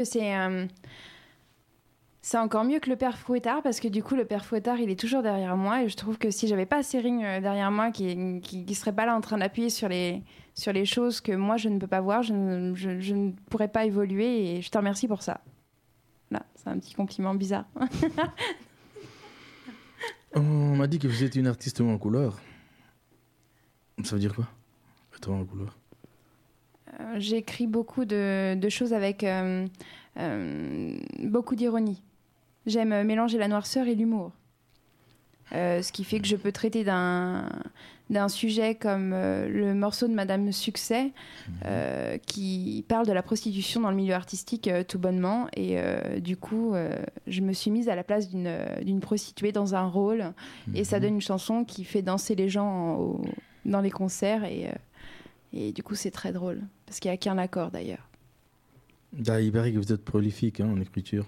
C'est encore mieux que le père Fouettard, parce que du coup, le père Fouettard, il est toujours derrière moi. Et je trouve que si j'avais pas Sering derrière moi, qui serait pas là en train d'appuyer sur les choses que moi, je ne peux pas voir, je ne pourrais pas évoluer. Et je te remercie pour ça. Là, c'est un petit compliment bizarre. On m'a dit que vous êtes une artiste en couleur. Ça veut dire quoi, être en couleur? J'écris beaucoup de choses avec beaucoup d'ironie. J'aime mélanger la noirceur et l'humour. Ce qui fait que je peux traiter d'un sujet comme le morceau de Madame Succès, qui parle de la prostitution dans le milieu artistique tout bonnement. Et du coup, je me suis mise à la place d'une prostituée dans un rôle. Et ça donne une chanson qui fait danser les gens dans les concerts. Et du coup, c'est très drôle. Parce qu'il n'y a qu'un accord, d'ailleurs. Il paraît que vous êtes prolifique en écriture.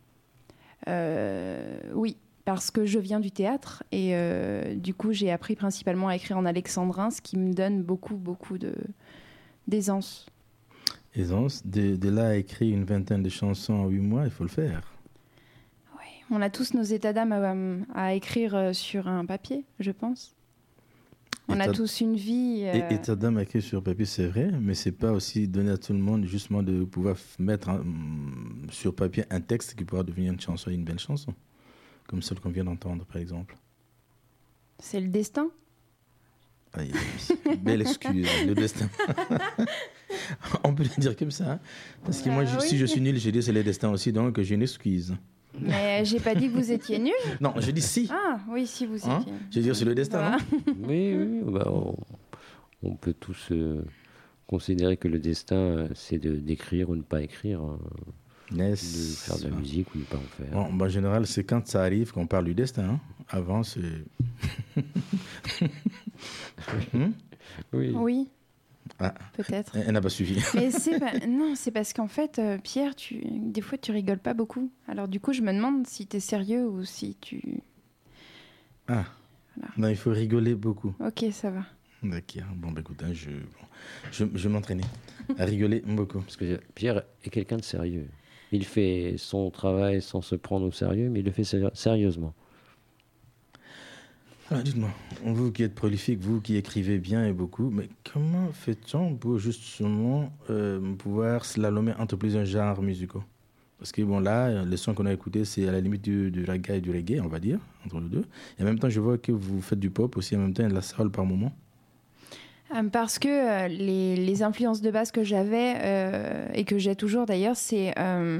Oui, parce que je viens du théâtre et du coup j'ai appris principalement à écrire en alexandrin, ce qui me donne beaucoup d'aisance. Aisance, de là à écrire une vingtaine de chansons en 8 mois, il faut le faire. Oui, on a tous nos états d'âme à écrire sur un papier, je pense. On a tous une vie. État d'âme à écrire sur papier, c'est vrai, mais c'est pas aussi donner à tout le monde justement de pouvoir mettre sur papier un texte qui pourra devenir une chanson, une belle chanson, comme celle qu'on vient d'entendre par exemple. C'est le destin. Belle excuse, le destin. On peut le dire comme ça, hein? Parce que moi, si je suis nul, j'ai dit c'est le destin aussi, donc j'ai une excuse. Mais j'ai pas dit que vous étiez nul. Non, j'ai dit si. Ah oui, si vous étiez. Je veux dire c'est le destin, voilà. Non? Oui, on peut tous considérer que le destin, c'est d'écrire ou ne pas écrire, de faire de la musique ou ne pas en faire. Bon, en général, c'est quand ça arrive qu'on parle du destin. Hein? Avant, c'est... Oui. Ah, peut-être. Elle n'a pas suivi. Mais non, c'est parce qu'en fait, Pierre, des fois, tu rigoles pas beaucoup. Alors du coup, je me demande si tu es sérieux ou si tu... Ah, voilà. Non, il faut rigoler beaucoup. Ok, ça va. D'accord. Bon, écoute, hein, je vais m'entraîner à rigoler beaucoup. Parce que Pierre est quelqu'un de sérieux. Il fait son travail sans se prendre au sérieux, mais il le fait sérieusement. Alors, dites-moi, vous qui êtes prolifique, vous qui écrivez bien et beaucoup, mais comment fait-on pour justement pouvoir slalomer entre plusieurs genres musicaux? Parce que bon, là, le son qu'on a écouté, c'est à la limite du raga et du reggae, on va dire, entre les deux. Et en même temps, je vois que vous faites du pop aussi, en même temps, et de la soul par moment. Parce que les influences de base que j'avais et que j'ai toujours d'ailleurs, c'est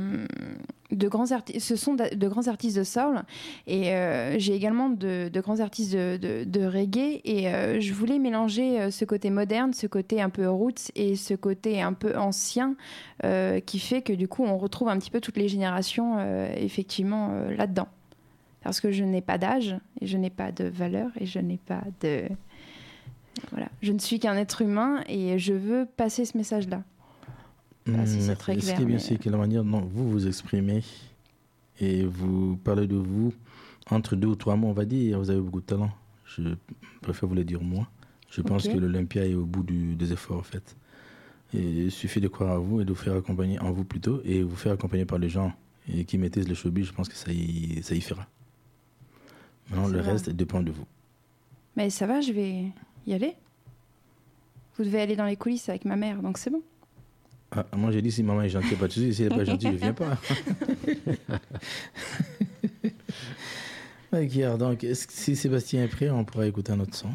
ce sont de grands artistes de soul et j'ai également de grands artistes de reggae et je voulais mélanger ce côté moderne, ce côté un peu roots et ce côté un peu ancien qui fait que du coup on retrouve un petit peu toutes les générations effectivement là-dedans. Parce que je n'ai pas d'âge et je n'ai pas de valeur et je n'ai pas de... Voilà. Je ne suis qu'un être humain et je veux passer ce message-là. Si c'est très clair. Ce qui est bien, c'est que la manière dont vous vous exprimez et vous parlez de vous entre 2 ou 3 mots, on va dire, vous avez beaucoup de talent. Je préfère vous le dire moi. Je pense que l'Olympia est au bout des efforts, en fait. Et il suffit de croire à vous et de vous faire accompagner en vous plutôt et vous faire accompagner par les gens et qui maîtrisent le showbiz. Je pense que ça y fera. Maintenant, le reste dépend de vous. Mais ça va, je vais y aller. Vous devez aller dans les coulisses avec ma mère, donc c'est bon. Ah, moi j'ai dit si maman est gentille, pas de soucis. Si elle n'est pas gentille, je ne viens pas. Ok, donc si Sébastien est prêt, on pourra écouter un autre son.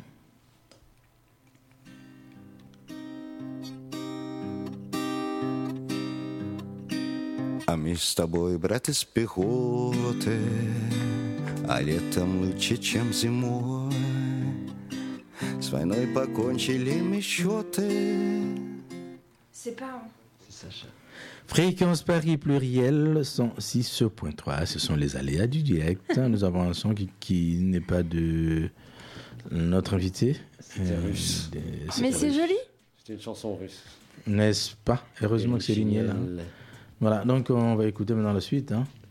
А мы с тобой, брат, из пехоты, а летом лучше, чем зимой. С войной покончили мы счеты. C'est pas... C'est Sacha. Fréquence Paris pluriel 106.3, ce sont les aléas du direct. Nous avons un son qui n'est pas de notre invité. Russe. Mais c'est joli. C'était une chanson russe. N'est-ce pas? Heureusement que c'est ligné là. Voilà, donc on va écouter maintenant la suite. Hein.